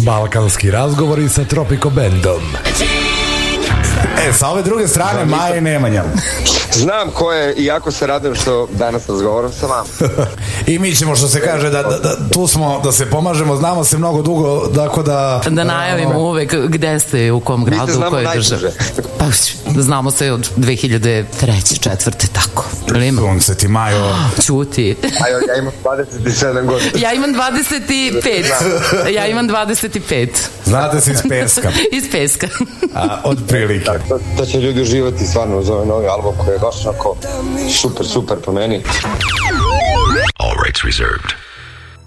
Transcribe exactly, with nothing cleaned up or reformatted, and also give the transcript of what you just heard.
Balkanski razgovori sa Tropico Bandom. E, sa ove druge strane Maja i Nemanja. Znam ko je i jako se radujem što danas razgovaram sa vama. I mi ćemo, što se kaže, da, da, da tu smo da se pomažemo, znamo se mnogo dugo, tako da... Da najavimo uvek gde ste, u kom gradu, u kojoj državi. Pa znamo se od dve hiljade treće, četvrte, tako. Sunce ti, Majo. Čuti. Majo, ja imam dvadeset sedam godina. Ja imam dvadeset pet. Ja imam dvadeset pet. Znate se iz Peska. Iz Peska. A, od prilike. Da, to, to će ljudi uživati stvarno uz ovaj novi album koji je baš onako super, super po meni. All rights reserved.